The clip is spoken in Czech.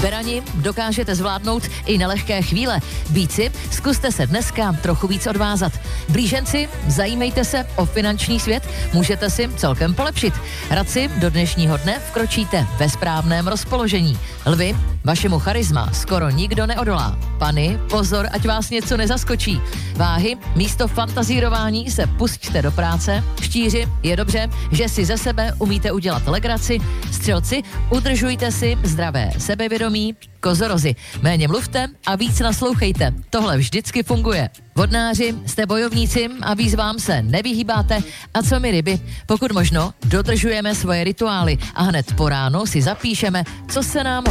Berani, dokážete zvládnout i nelehké chvíle. Býci, zkuste se dneska trochu víc odvázat. Blíženci, zajímejte se o finanční svět, můžete si celkem polepšit. Radci, do dnešního dne vkročíte ve správném rozpoložení. Lvi, vašemu charisma skoro nikdo neodolá. Pany, pozor, ať vás něco nezaskočí. Váhy, místo fantazírování se pusťte do práce. Štíři, je dobře, že si ze sebe umíte udělat legraci. Střelci, udržujte si zdravé sebevědomí. Kozorozi, méně mluvte a víc naslouchejte. Tohle vždycky funguje. Vodnáři, jste bojovníci a výzvám se nevyhýbáte. A co my ryby? Pokud možno, dodržujeme svoje rituály a hned po ránu si zapíšeme, co se nám